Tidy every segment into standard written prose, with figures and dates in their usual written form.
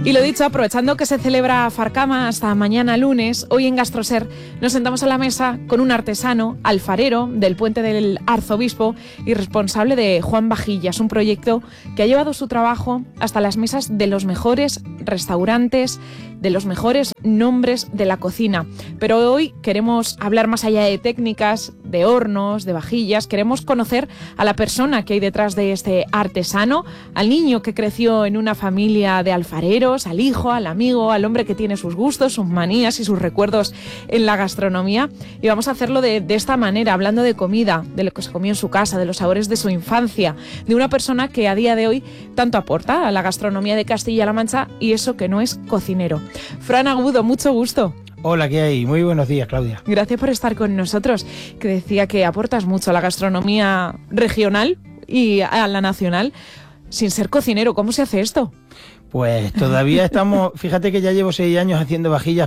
Y lo dicho, aprovechando que se celebra Farcama hasta mañana lunes, hoy en Gastroser nos sentamos a la mesa con un artesano, alfarero del Puente del Arzobispo y responsable de Juan Vajillas, un proyecto que ha llevado su trabajo hasta las mesas de los mejores restaurantes, de los mejores nombres de la cocina. Pero hoy queremos hablar más allá de técnicas, de hornos, de vajillas. Queremos conocer a la persona que hay detrás de este artesano, al niño que creció en una familia de alfareros, al hijo, al amigo, al hombre que tiene sus gustos, sus manías y sus recuerdos en la gastronomía. Y vamos a hacerlo de esta manera, hablando de comida, de lo que se comió en su casa, de los sabores de su infancia, de una persona que a día de hoy tanto aporta a la gastronomía de Castilla-La Mancha y eso que no es cocinero. Fran Agudo, mucho gusto. Hola, ¿qué hay? Muy buenos días, Claudia. Gracias por estar con nosotros, que decía que aportas mucho a la gastronomía regional y a la nacional sin ser cocinero. ¿Cómo se hace esto? Pues todavía estamos, fíjate que ya llevo 6 años haciendo vajillas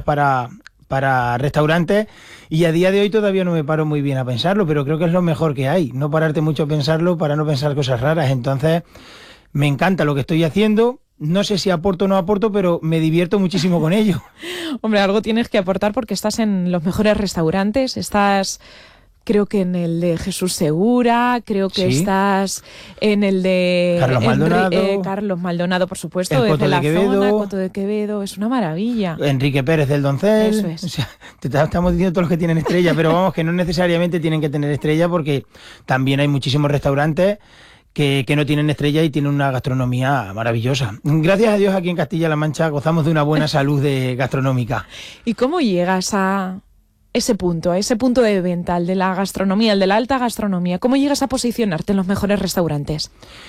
para restaurantes y a día de hoy todavía no me paro muy bien a pensarlo, pero creo que es lo mejor que hay, no pararte mucho a pensarlo para no pensar cosas raras. Entonces, me encanta lo que estoy haciendo. No sé si aporto o no aporto, pero me divierto muchísimo con ello. Hombre, algo tienes que aportar porque estás en los mejores restaurantes, estás, creo que en el de Jesús Segura, creo que sí. Estás en el de Carlos Maldonado, por supuesto, desde la zona, Coto de Quevedo, es una maravilla. Enrique Pérez del Doncel. Eso es. O sea, te estamos diciendo todos los que tienen estrella, pero vamos, que no necesariamente tienen que tener estrella porque también hay muchísimos restaurantes que no tienen estrella y tienen una gastronomía maravillosa. Gracias a Dios aquí en Castilla-La Mancha gozamos de una buena salud gastronómica. ¿Y cómo llegas a ese punto de venta, el de la gastronomía, el de la alta gastronomía? ¿Cómo llegas a posicionarte en los mejores restaurantes?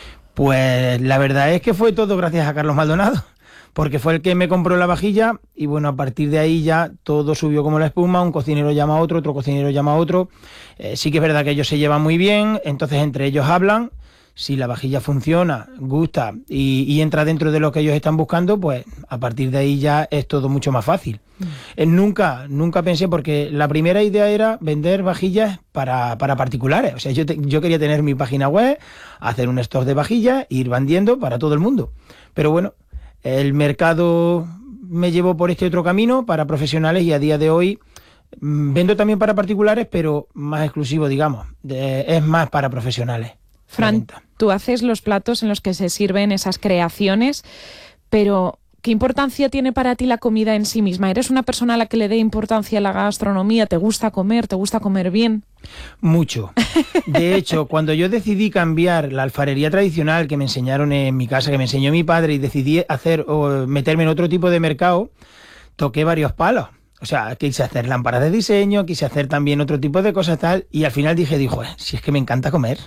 Pues la verdad es que fue todo gracias a Carlos Maldonado, porque fue el que me compró la vajilla y bueno, a partir de ahí ya todo subió como la espuma, un cocinero llama a otro, otro cocinero llama a otro. Sí que es verdad que ellos se llevan muy bien, entonces entre ellos hablan. Si la vajilla funciona, gusta y entra dentro de lo que ellos están buscando, pues a partir de ahí ya es todo mucho más fácil. Nunca pensé, porque la primera idea era vender vajillas para particulares. O sea, yo quería tener mi página web, hacer un stock de vajillas e ir vendiendo para todo el mundo. Pero bueno, el mercado me llevó por este otro camino para profesionales y a día de hoy vendo también para particulares, pero más exclusivo, digamos. Es más para profesionales. Fran, tú haces los platos en los que se sirven esas creaciones, pero ¿qué importancia tiene para ti la comida en sí misma? ¿Eres una persona a la que le dé importancia a la gastronomía? ¿Te gusta comer? ¿Te gusta comer bien? Mucho. De hecho, cuando yo decidí cambiar la alfarería tradicional que me enseñaron en mi casa, que me enseñó mi padre, y decidí meterme en otro tipo de mercado, toqué varios palos. O sea, quise hacer lámparas de diseño, quise hacer también otro tipo de cosas tal, y al final dije, si es que me encanta comer,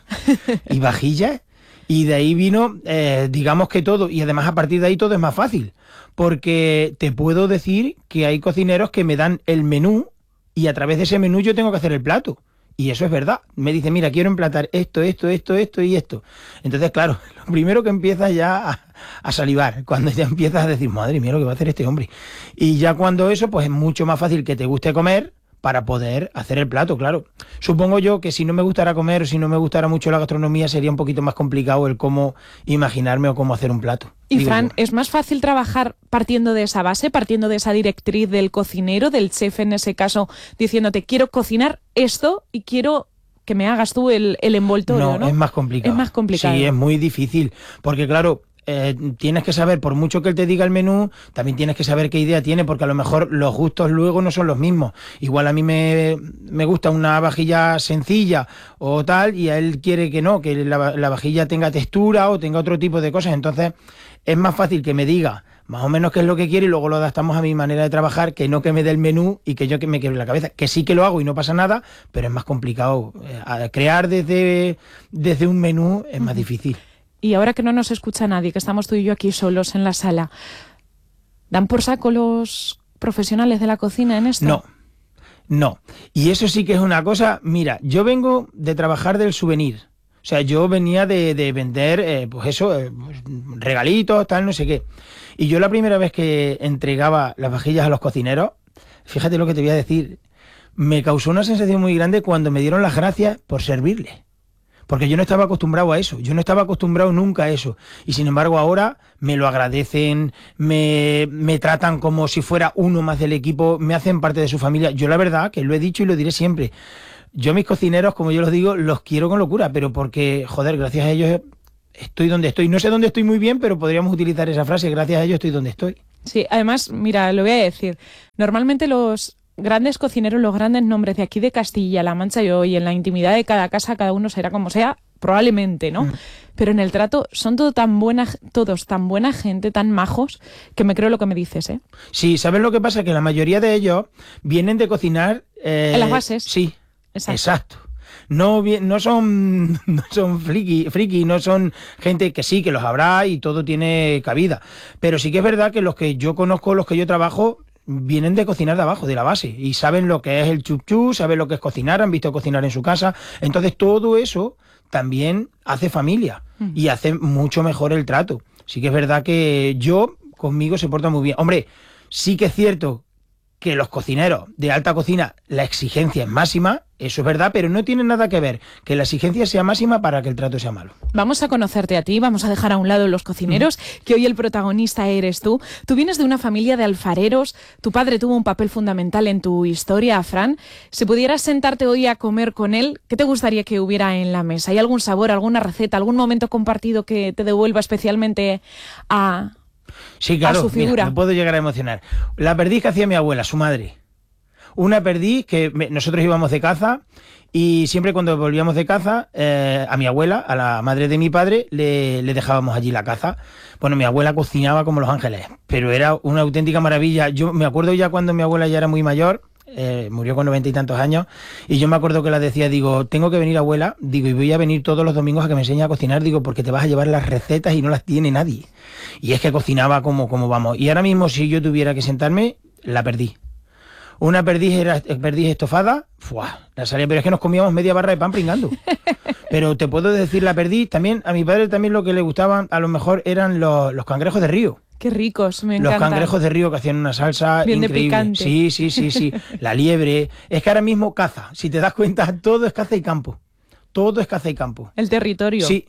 y vajillas, y de ahí vino, digamos que todo, y además a partir de ahí todo es más fácil, porque te puedo decir que hay cocineros que me dan el menú, y a través de ese menú yo tengo que hacer el plato. Y eso es verdad. Me dice, mira, quiero emplatar esto y esto. Entonces, claro, lo primero que empiezas ya a salivar, cuando ya empiezas a decir, madre mía, lo que va a hacer este hombre. Y ya cuando eso, pues es mucho más fácil que te guste comer para poder hacer el plato, claro. Supongo yo que si no me gustara comer o si no me gustara mucho la gastronomía, sería un poquito más complicado el cómo imaginarme o cómo hacer un plato. Y Fran, ¿es más fácil trabajar partiendo de esa base, partiendo de esa directriz del cocinero, del chef en ese caso, diciéndote, quiero cocinar esto y quiero que me hagas tú el envoltorio, ¿no? Es más complicado. Es más complicado. Sí, es muy difícil, porque claro, tienes que saber, por mucho que él te diga el menú, también tienes que saber qué idea tiene, porque a lo mejor los gustos luego no son los mismos. Igual a mí me gusta una vajilla sencilla o tal, y a él quiere que no, que la vajilla tenga textura o tenga otro tipo de cosas. Entonces es más fácil que me diga más o menos qué es lo que quiere y luego lo adaptamos a mi manera de trabajar, que no que me dé el menú y que yo que me quebre la cabeza, que sí que lo hago y no pasa nada, pero es más complicado. Crear desde un menú es más difícil. Y ahora que no nos escucha nadie, que estamos tú y yo aquí solos en la sala, ¿dan por saco los profesionales de la cocina en esto? No. Y eso sí que es una cosa, mira, yo vengo de trabajar del souvenir. O sea, yo venía de vender, regalitos, tal, no sé qué. Y yo la primera vez que entregaba las vajillas a los cocineros, fíjate lo que te voy a decir, me causó una sensación muy grande cuando me dieron las gracias por servirles. porque yo no estaba acostumbrado a eso, yo no estaba acostumbrado nunca a eso, y sin embargo ahora me lo agradecen, me tratan como si fuera uno más del equipo, me hacen parte de su familia. Yo la verdad, que lo he dicho y lo diré siempre, yo a mis cocineros, como yo los digo, los quiero con locura, pero porque, joder, gracias a ellos estoy donde estoy. No sé dónde estoy muy bien, pero podríamos utilizar esa frase, gracias a ellos estoy donde estoy. Sí, además, mira, lo voy a decir, normalmente los grandes cocineros, los grandes nombres de aquí de Castilla-La Mancha y hoy en la intimidad de cada casa, cada uno será como sea, probablemente, ¿no? Pero en el trato son todos tan buena gente, tan majos, que me creo lo que me dices, ¿eh? Sí, ¿sabes lo que pasa? Que la mayoría de ellos vienen de cocinar... en las bases. Sí, exacto. No son friki, no son gente que sí, que los habrá y todo tiene cabida. Pero sí que es verdad que los que yo conozco, los que yo trabajo, vienen de cocinar de abajo, de la base, y saben lo que es el chup-chup, saben lo que es cocinar, han visto cocinar en su casa. Entonces todo eso también hace familia y hace mucho mejor el trato. Sí que es verdad que conmigo se porta muy bien. Hombre, sí que es cierto que los cocineros de alta cocina, la exigencia es máxima, eso es verdad, pero no tiene nada que ver que la exigencia sea máxima para que el trato sea malo. Vamos a conocerte a ti, vamos a dejar a un lado los cocineros, que hoy el protagonista eres tú. Tú vienes de una familia de alfareros, tu padre tuvo un papel fundamental en tu historia, Fran. Si pudieras sentarte hoy a comer con él, ¿qué te gustaría que hubiera en la mesa? ¿Hay algún sabor, alguna receta, algún momento compartido que te devuelva especialmente a... Sí, claro, a su figura? Mira, me puedo llegar a emocionar. La perdiz que hacía mi abuela, su madre. Una perdiz que nosotros íbamos de caza y siempre cuando volvíamos de caza, a mi abuela, a la madre de mi padre, le dejábamos allí la caza. Bueno, mi abuela cocinaba como los ángeles, pero era una auténtica maravilla. Yo me acuerdo ya cuando mi abuela ya era muy mayor, murió con 90 y tantos años, y yo me acuerdo que la decía, digo, tengo que venir abuela, digo, y voy a venir todos los domingos a que me enseñe a cocinar, digo, porque te vas a llevar las recetas y no las tiene nadie. Y es que cocinaba como vamos. Y ahora mismo, si yo tuviera que sentarme, la perdí. Una perdiz estofada, la salía, pero es que nos comíamos media barra de pan pringando. Pero te puedo decir, la perdiz, también, a mi padre también lo que le gustaban, a lo mejor eran los cangrejos de río. Qué ricos, me encantan. Los cangrejos de río que hacían una salsa bien increíble. De picante. Sí. La liebre. Es que ahora mismo caza. Si te das cuenta, todo es caza y campo. Todo es caza y campo. El territorio. Sí.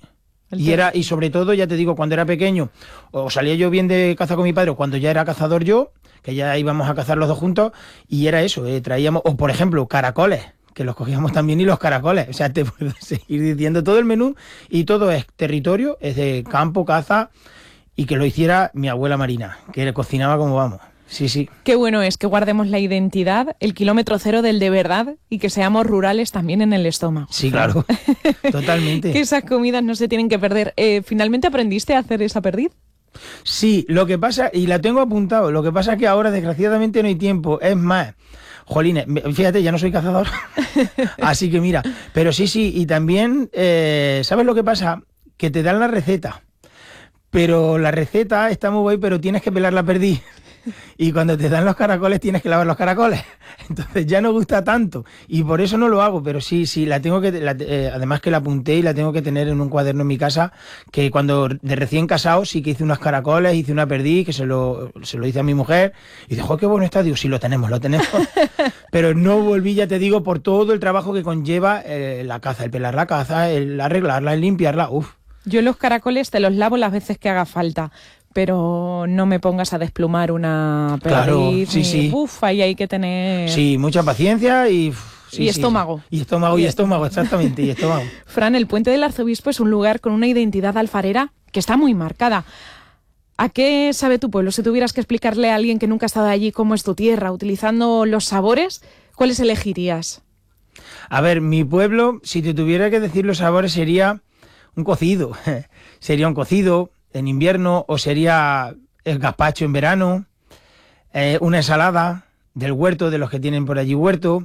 Y sobre todo, ya te digo, cuando era pequeño, o salía yo bien de caza con mi padre, o cuando ya era cazador yo, que ya íbamos a cazar los dos juntos, y era eso, traíamos, o por ejemplo, caracoles, que los cogíamos también, y los caracoles. O sea, te puedo seguir diciendo todo el menú, y todo es territorio, es de campo, caza, y que lo hiciera mi abuela Marina, que le cocinaba como vamos. Sí. Qué bueno es que guardemos la identidad, el kilómetro cero del de verdad, y que seamos rurales también en el estómago. Sí, claro, totalmente. Que esas comidas no se tienen que perder. ¿Finalmente aprendiste a hacer esa perdiz? Sí, lo que pasa, y la tengo apuntado, lo que pasa es que ahora desgraciadamente no hay tiempo, es más, jolines, fíjate, ya no soy cazador, así que mira, pero sí, y también, ¿sabes lo que pasa? Que te dan la receta, pero la receta está muy guay, pero tienes que pelar la perdiz. Y cuando te dan los caracoles tienes que lavar los caracoles. Entonces ya no gusta tanto. Y por eso no lo hago, pero sí, la tengo que... además que la apunté y la tengo que tener en un cuaderno en mi casa, que cuando de recién casado sí que hice unos caracoles, hice una perdiz, que se lo hice a mi mujer. Y dijo, qué bueno está. Digo, sí, lo tenemos. Pero no volví, ya te digo, por todo el trabajo que conlleva la caza, el pelar la caza, el arreglarla, el limpiarla. Uf. Yo los caracoles te los lavo las veces que haga falta, pero no me pongas a desplumar una perdiz. Claro, sí. Uf, ahí hay que tener... Sí, mucha paciencia y... y estómago. Y estómago, exactamente, y estómago. Fran, el Puente del Arzobispo es un lugar con una identidad alfarera que está muy marcada. ¿A qué sabe tu pueblo? Si tuvieras que explicarle a alguien que nunca ha estado allí cómo es tu tierra, utilizando los sabores, ¿cuáles elegirías? A ver, mi pueblo, si te tuviera que decir los sabores, sería un cocido. Sería un cocido en invierno, o sería el gazpacho en verano, una ensalada del huerto, de los que tienen por allí huerto,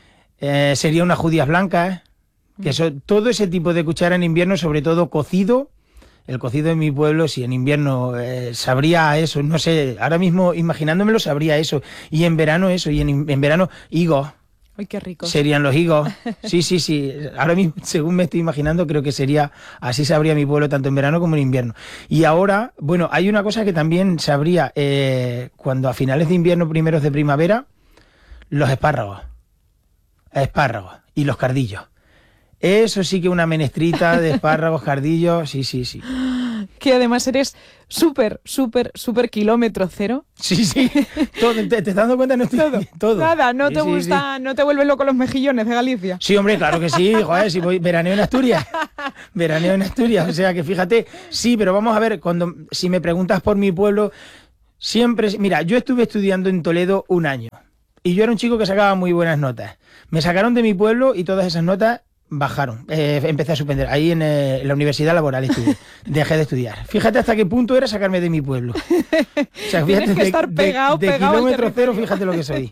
sería unas judías blancas, que todo ese tipo de cuchara en invierno, sobre todo cocido. El cocido en mi pueblo, si en invierno sabría eso, no sé, ahora mismo imaginándomelo sabría eso, y en verano eso, y en verano higos. ¡Ay, qué rico! Serían los higos. Sí. Ahora mismo, según me estoy imaginando, creo que sería así sabría mi pueblo tanto en verano como en invierno. Y ahora, bueno, hay una cosa que también sabría cuando a finales de invierno, primeros de primavera, los espárragos y los cardillos. Eso sí que una menestrita de espárragos, cardillos, sí, sí, sí. Que además eres súper kilómetro cero. Sí, sí. Todo, ¿te estás dando cuenta? No estoy todo. Nada, no Sí, te sí, gusta, sí. no te vuelven loco los mejillones de Galicia. Sí, hombre, claro que sí, joder, si voy veraneo en Asturias. Veraneo en Asturias, o sea que fíjate, sí, pero vamos a ver, si me preguntas por mi pueblo, siempre, mira, yo estuve estudiando en Toledo 1 año y yo era un chico que sacaba muy buenas notas. Me sacaron de mi pueblo y todas esas notas bajaron. Empecé a suspender. Ahí en la Universidad Laboral estudié. Dejé de estudiar. Fíjate hasta qué punto era sacarme de mi pueblo. O sea, fíjate, Tienes que estar pegado de al kilómetro cero, territorio. fíjate lo que soy.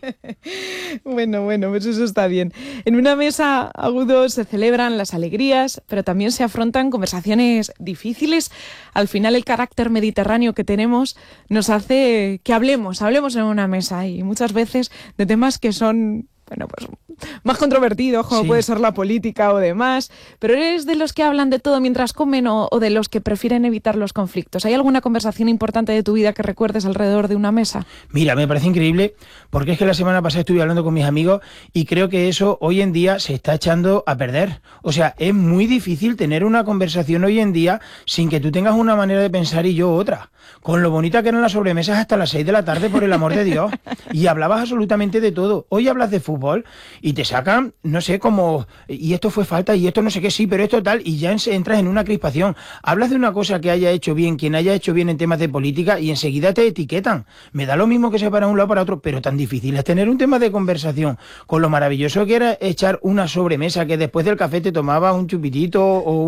Bueno, pues eso está bien. En una mesa, Agudo, se celebran las alegrías, pero también se afrontan conversaciones difíciles. Al final, el carácter mediterráneo que tenemos nos hace que hablemos en una mesa y muchas veces de temas que son, bueno, pues más controvertidos, como Sí. puede ser la política o demás. Pero ¿eres de los que hablan de todo mientras comen o de los que prefieren evitar los conflictos? ¿Hay alguna conversación importante de tu vida que recuerdes alrededor de una mesa? Mira, me parece increíble porque es que la semana pasada estuve hablando con mis amigos y creo que eso hoy en día se está echando a perder. O sea, es muy difícil tener una conversación hoy en día sin que tú tengas una manera de pensar y yo otra. Con lo bonita que eran las sobremesas hasta las 6 de la tarde, por el amor de Dios. Y hablabas absolutamente de todo. Hoy hablas de fútbol y te sacan, no sé, como, y esto fue falta, y esto no sé qué, sí, pero esto tal, y ya entras en una crispación. Hablas de una cosa que haya hecho bien, quien haya hecho bien en temas de política, y enseguida te etiquetan. Me da lo mismo que sea para un lado o para otro, pero tan difícil es tener un tema de conversación, con lo maravilloso que era echar una sobremesa, que después del café te tomabas un chupitito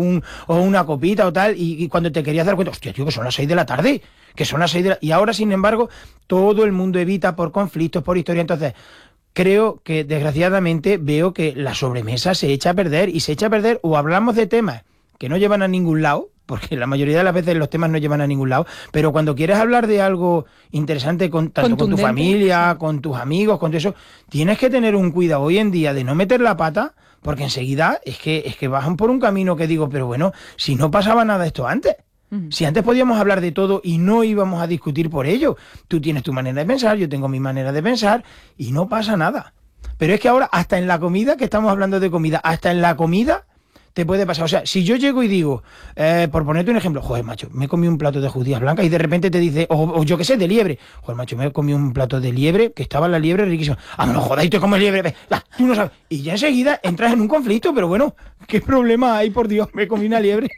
o una copita o tal, y cuando te querías dar cuenta, hostia, tío, que son las 6 de la tarde, que son las 6 de la... Y ahora, sin embargo, todo el mundo evita por conflictos, por historia. Entonces, creo que desgraciadamente veo que la sobremesa se echa a perder, y se echa a perder o hablamos de temas que no llevan a ningún lado, porque la mayoría de las veces los temas no llevan a ningún lado, pero cuando quieres hablar de algo interesante tanto con tu Contundente. familia, con tus amigos, con todo eso, tienes que tener un cuidado hoy en día de no meter la pata, porque enseguida es que bajan por un camino que digo, pero bueno, si no pasaba nada esto antes. Si antes podíamos hablar de todo y no íbamos a discutir por ello. Tú tienes tu manera de pensar, yo tengo mi manera de pensar y no pasa nada. Pero es que ahora, hasta en la comida, que estamos hablando de comida, hasta en la comida te puede pasar. O sea, si yo llego y digo, por ponerte un ejemplo, joder, macho, me he comido un plato de judías blancas y de repente te dice, o yo qué sé, de liebre. Joder, macho, me he comido un plato de liebre, que estaba la liebre riquísima. Ah, no jodáis, te comes liebre. Tú no sabes. Y ya enseguida entras en un conflicto, pero bueno, ¿qué problema hay, por Dios? Me comí una liebre.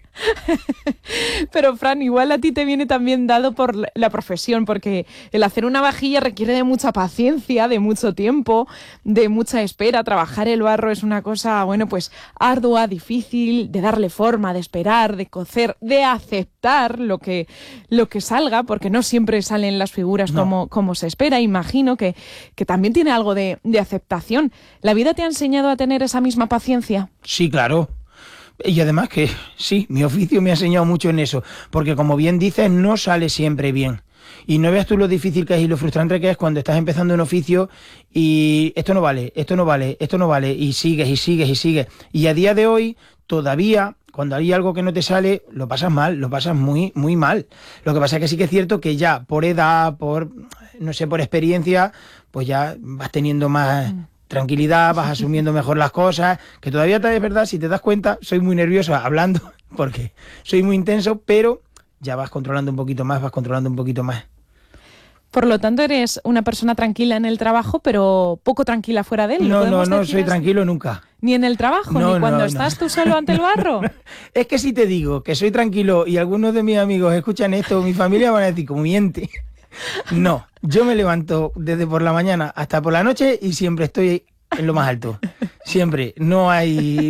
Pero, Fran, igual a ti te viene también dado por la profesión, porque el hacer una vajilla requiere de mucha paciencia, de mucho tiempo, de mucha espera. Trabajar el barro es una cosa, bueno, pues ardua, difícil, de darle forma, de esperar, de cocer, de aceptar lo que salga, porque no siempre salen las figuras como se espera. Imagino que también tiene algo de aceptación. ¿La vida te ha enseñado a tener esa misma paciencia? Sí, claro. Y además que sí, mi oficio me ha enseñado mucho en eso, porque como bien dices, no sale siempre bien. Y no veas tú lo difícil que es y lo frustrante que es cuando estás empezando un oficio y esto no vale, esto no vale, esto no vale, y sigues y sigues y sigues. Y a día de hoy, todavía, cuando hay algo que no te sale, lo pasas mal, lo pasas muy, muy mal. Lo que pasa es que sí que es cierto que ya por edad, no sé, por experiencia, pues ya vas teniendo más tranquilidad, vas asumiendo mejor las cosas, que todavía es verdad, si te das cuenta, soy muy nervioso hablando, porque soy muy intenso, pero ya vas controlando un poquito más, vas controlando un poquito más. Por lo tanto, eres una persona tranquila en el trabajo, pero poco tranquila fuera de él. No soy tranquilo nunca. Ni en el trabajo, ni cuando estás tú solo ante el barro. Es que si te digo que soy tranquilo y algunos de mis amigos escuchan esto, mi familia van a decir, como miente. No, yo me levanto desde por la mañana hasta por la noche y siempre estoy en lo más alto. Siempre. No hay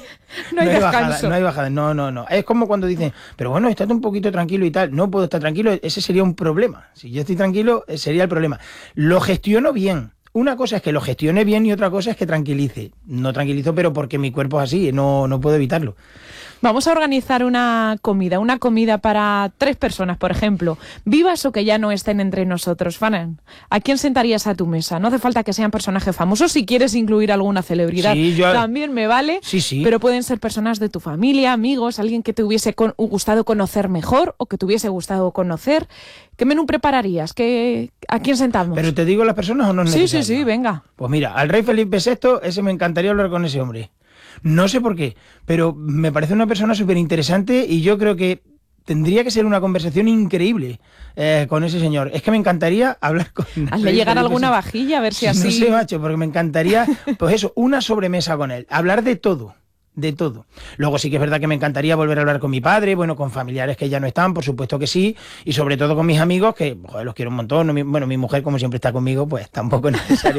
descanso. bajada. No. Es como cuando dicen, pero bueno, estate un poquito tranquilo y tal. No puedo estar tranquilo, ese sería un problema. Si yo estoy tranquilo, sería el problema. Lo gestiono bien. Una cosa es que lo gestione bien y otra cosa es que tranquilice. No tranquilizo, pero porque mi cuerpo es así, no puedo evitarlo. Vamos a organizar una comida para 3 personas, por ejemplo, vivas o que ya no estén entre nosotros. Fran, ¿a quién sentarías a tu mesa? No hace falta que sean personajes famosos, si quieres incluir alguna celebridad, sí, también me vale, sí. Pero pueden ser personas de tu familia, amigos, alguien que te hubiese gustado conocer mejor o que te hubiese gustado conocer. ¿Qué menú prepararías? ¿A quién sentamos? ¿Pero te digo las personas o no es necesario? Sí, venga. Pues mira, al rey Felipe VI, ese me encantaría hablar con ese hombre. No sé por qué, pero me parece una persona súper interesante y yo creo que tendría que ser una conversación increíble con ese señor. Es que me encantaría hablar con él. Hazle llegar alguna vajilla, a ver si así... No sé, macho, porque me encantaría, pues eso, una sobremesa con él. Hablar de todo. De todo. Luego sí que es verdad que me encantaría volver a hablar con mi padre, bueno, con familiares que ya no están, por supuesto que sí, y sobre todo con mis amigos, que joder, los quiero un montón. Mi mujer, como siempre está conmigo, pues tampoco es necesario.